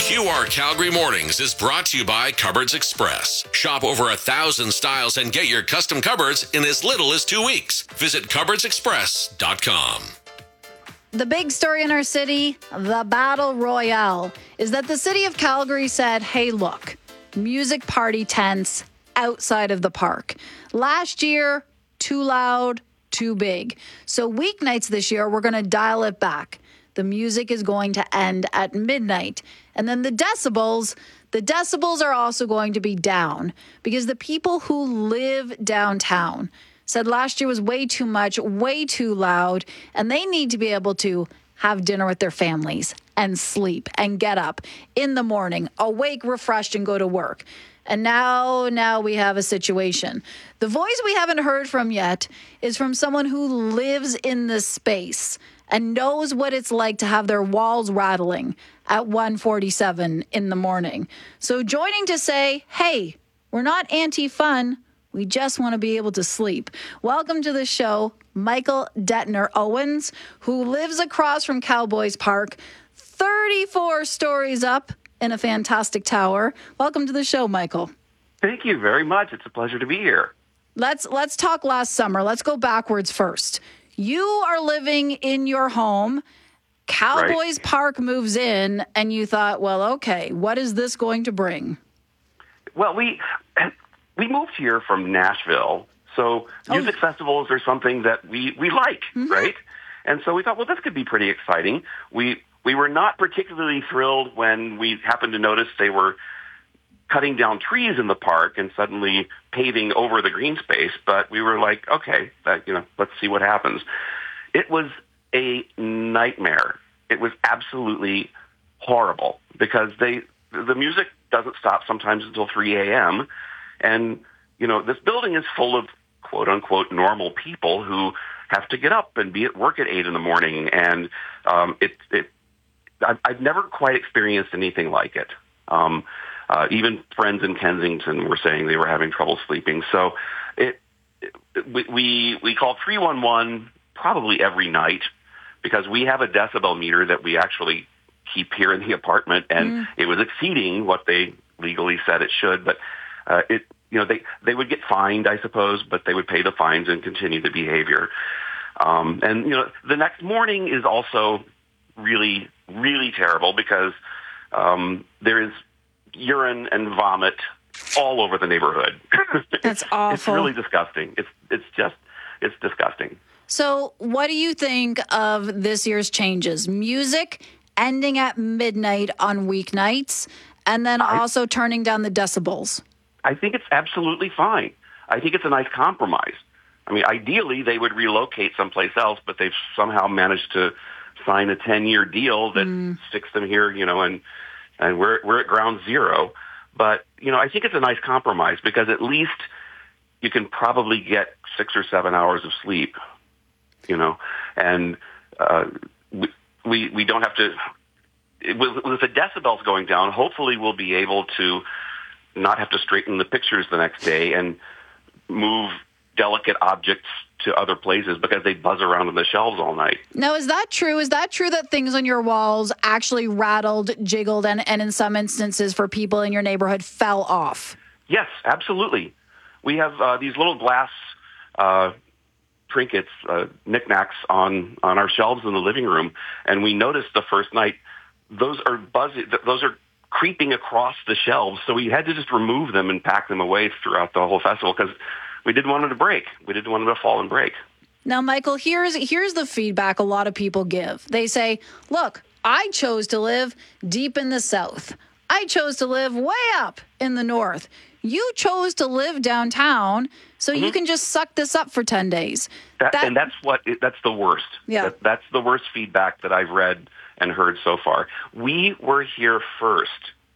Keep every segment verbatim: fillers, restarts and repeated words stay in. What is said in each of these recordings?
Q R Calgary Mornings is brought to you by Cupboards Express. Shop over a thousand styles and get your custom cupboards in as little as two weeks. Visit cupboards express dot com. The big story in our city, the Battle Royale, is that the city of Calgary said, hey, look, music party tents outside of the park. Last year, too loud, too big. So weeknights this year, we're going to dial it back. The music is going to end at midnight. And then the decibels, the decibels are also going to be down because the people who live downtown said last year was way too much, way too loud, and they need to be able to have dinner with their families and sleep and get up in the morning, awake, refreshed, and go to work. And now, now we have a situation. The voice we haven't heard from yet is from someone who lives in this space and knows what it's like to have their walls rattling at one forty-seven in the morning. So joining to say, hey, we're not anti-fun. We just want to be able to sleep. Welcome to the show, Michael Detner Owens, who lives across from Cowboys Park, thirty-four stories up in a fantastic tower. Welcome to the show, Michael. Thank you very much. It's a pleasure to be here. Let's let's talk last summer. Let's go backwards first. You are living in your home. Cowboys right. Park moves in, and you thought, well, okay, what is this going to bring? Well, we we moved here from Nashville, so music oh. festivals are something that we, we like, mm-hmm. right? And so we thought, well, this could be pretty exciting. We we were not particularly thrilled when we happened to notice they were cutting down trees in the park and suddenly paving over the green space, but we were like, okay, that, you know, let's see what happens. It was a nightmare. It was absolutely horrible because they the music doesn't stop sometimes until three a.m. And, you know, this building is full of quote unquote normal people who have to get up and be at work at eight in the morning. And um, it, it, I've, I've never quite experienced anything like it. Um, uh, even friends in Kensington were saying they were having trouble sleeping. So it, it we we called three one one probably every night because we have a decibel meter that we actually keep here in the apartment, and mm. it was exceeding what they legally said it should. But uh, it, you know, they they would get fined, I suppose, but they would pay the fines and continue the behavior. Um, and you know, the next morning is also really, really terrible because um, there is urine and vomit all over the neighborhood. That's awful. It's really disgusting. It's it's just it's disgusting. So, what do you think of this year's changes? Music ending at midnight on weeknights, and then I, also turning down the decibels. I think it's absolutely fine. I think it's a nice compromise. I mean, ideally, they would relocate someplace else, but they've somehow managed to sign a ten-year deal that mm. sticks them here, you know, and, and we're, we're at ground zero. But, you know, I think it's a nice compromise because at least you can probably get six or seven hours of sleep, you know, and uh, we, we we don't have to, with, with the decibels going down, hopefully we'll be able to not have to straighten the pictures the next day and move delicate objects to other places because they buzz around on the shelves all night. Now, is that true? Is that true that things on your walls actually rattled, jiggled, and, and in some instances for people in your neighborhood fell off? Yes, absolutely. We have uh, these little glass uh, trinkets, uh, knickknacks on, on our shelves in the living room, and we noticed the first night those are buzzing, those are creeping across the shelves, so we had to just remove them and pack them away throughout the whole festival because we didn't want them to break. We didn't want them to fall and break. Now, Michael, here's here's the feedback a lot of people give. They say, look, I chose to live deep in the south. I chose to live way up in the north. You chose to live downtown, so mm-hmm. you can just suck this up for ten days. That, that, and that's what that's the worst. Yeah. That, that's the worst feedback that I've read and heard so far. We were here first.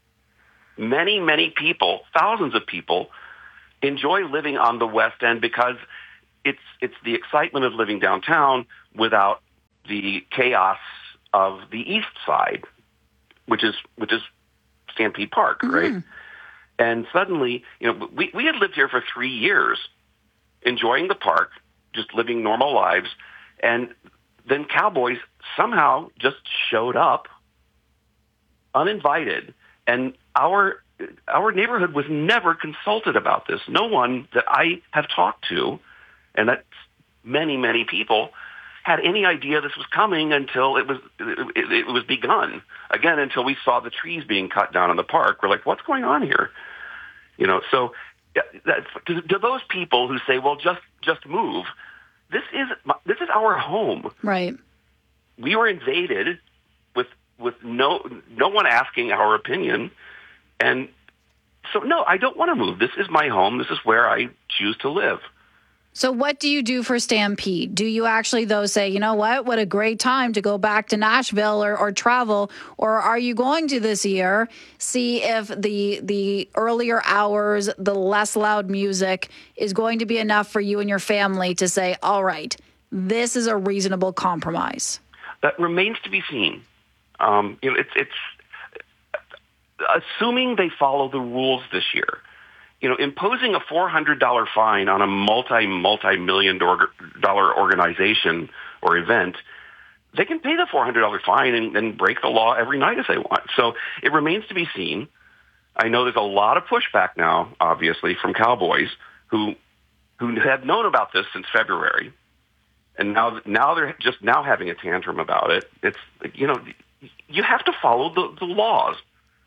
Many, many people, thousands of people, enjoy living on the West End because it's it's the excitement of living downtown without the chaos of the East Side, which is which is Stampede Park, mm-hmm. right? And suddenly, you know, we, we had lived here for three years, enjoying the park, just living normal lives, and then Cowboys somehow just showed up uninvited, and our our neighborhood was never consulted about this. No one that I have talked to, and that's many, many people, had any idea this was coming until it was it, it was begun. Again, until we saw the trees being cut down in the park. We're like, what's going on here? You know, so that, to, to those people who say, well, just just move, this is this is our home. Right. We were invaded with with no no one asking our opinion, and so no, I don't want to move. This is my home. This is where I choose to live. So what do you do for Stampede? Do you actually, though, say, you know what, what a great time to go back to Nashville or, or travel? Or are you going to this year see if the the earlier hours, the less loud music is going to be enough for you and your family to say, all right, this is a reasonable compromise? That remains to be seen. Um, you know, it's, it's assuming they follow the rules this year. You know, imposing a four hundred dollars fine on a multi, multi-million dollar organization or event, they can pay the four hundred dollars fine and, and break the law every night if they want. So it remains to be seen. I know there's a lot of pushback now, obviously, from cowboys who who had known about this since February. And now now they're just now having a tantrum about it. It's, you know, you have to follow the, the laws.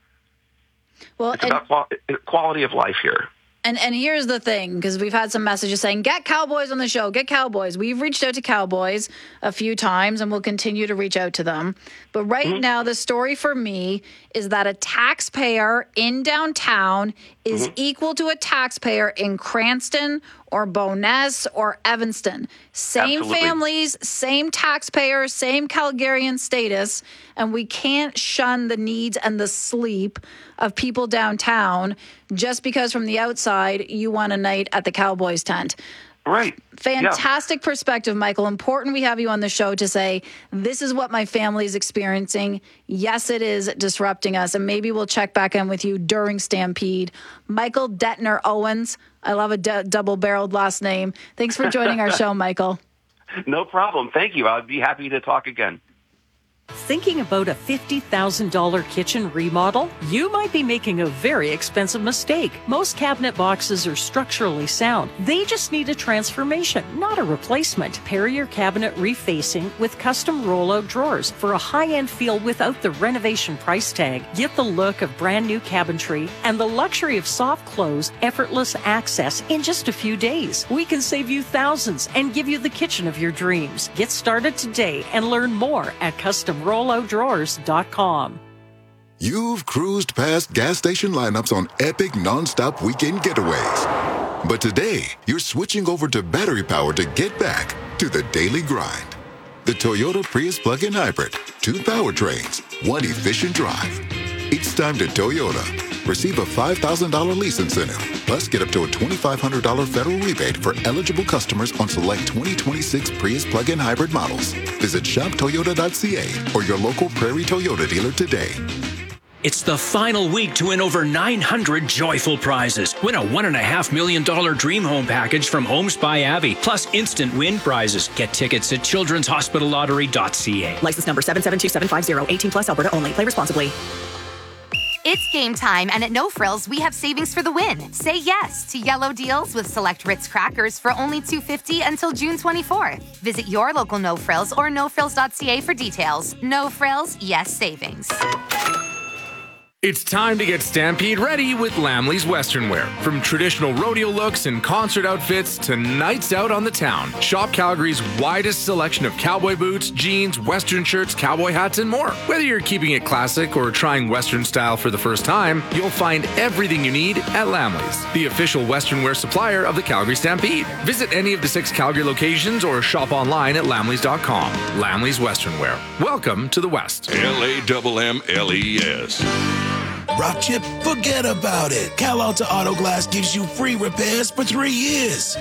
Well, it's about qual- quality of life here. And and here's the thing, because we've had some messages saying, get Cowboys on the show, get Cowboys. We've reached out to Cowboys a few times, and we'll continue to reach out to them. But right mm-hmm. now, the story for me is that a taxpayer in downtown is mm-hmm. equal to a taxpayer in Cranston or Bowness or Evanston. Same Absolutely. families, same taxpayers, same Calgarian status, and we can't shun the needs and the sleep of people downtown just because from the outside you want a night at the Cowboys tent. Right. Fantastic yeah. perspective, Michael. Important we have you on the show to say, this is what my family is experiencing. Yes, it is disrupting us. And maybe we'll check back in with you during Stampede. Michael Detner Owens. I love a d- double-barreled last name. Thanks for joining our show, Michael. No problem. Thank you. I'd be happy to talk again. Thinking about a fifty thousand dollars kitchen remodel? You might be making a very expensive mistake. Most cabinet boxes are structurally sound. They just need a transformation, not a replacement. Pair your cabinet refacing with custom rollout drawers for a high-end feel without the renovation price tag. Get the look of brand new cabinetry and the luxury of soft close, effortless access in just a few days. We can save you thousands and give you the kitchen of your dreams. Get started today and learn more at custom rollout drawers dot com. You've cruised past gas station lineups on epic non-stop weekend getaways. But today, you're switching over to battery power to get back to the daily grind. The Toyota Prius plug-in hybrid. Two powertrains, one efficient drive. It's time to Toyota. Receive a five thousand dollars lease incentive, plus get up to a twenty-five hundred dollars federal rebate for eligible customers on select twenty twenty-six Prius plug-in hybrid models. Visit shop toyota dot c a or your local Prairie Toyota dealer today. It's the final week to win over nine hundred joyful prizes. Win a one point five million dollars dream home package from Homes by Avi, plus instant win prizes. Get tickets at children's hospital lottery dot c a. License number seven seven two seven five zero, eighteen plus, Alberta only. Play responsibly. It's game time, and at No Frills, we have savings for the win. Say yes to yellow deals with select Ritz crackers for only two dollars and fifty cents until June twenty-fourth. Visit your local No Frills or no frills dot c a for details. No Frills, yes savings. It's time to get Stampede ready with Lamley's Western Wear. From traditional rodeo looks and concert outfits to nights out on the town, shop Calgary's widest selection of cowboy boots, jeans, Western shirts, cowboy hats, and more. Whether you're keeping it classic or trying Western style for the first time, you'll find everything you need at Lamley's, the official Western wear supplier of the Calgary Stampede. Visit any of the six Calgary locations or shop online at lamleys dot com. Lamley's Western Wear. Welcome to the West. L A M M L E S. Rock chip? Forget about it. Cal Alta Auto Glass gives you free repairs for three years.